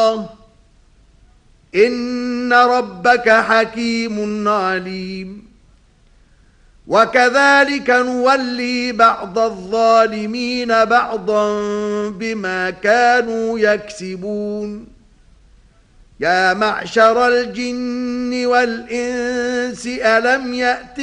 الله إن ربك حكيم عليم وكذلك نولي بعض الظالمين بعضا بما كانوا يكسبون يا معشر الجن والإنس ألم يأتكم